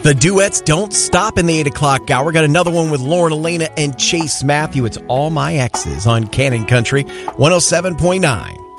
The duets don't stop in the 8 o'clock hour. Got another one with Lauren Elena and Chase Matthew. It's All My Exes on Cannon Country 107.9.